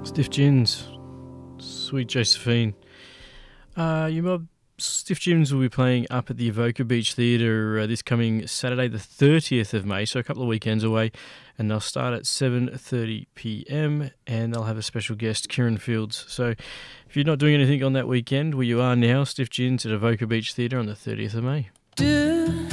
Stiff Gins, Sweet Josephine. Stiff Gins will be playing up at the Avoca Beach Theatre this coming Saturday the 30th of May, so a couple of weekends away, and they'll start at 7:30pm and they'll have a special guest, Kieran Fields. So if you're not doing anything on that weekend, well, you are now, Stiff Gins at Avoca Beach Theatre on the 30th of May.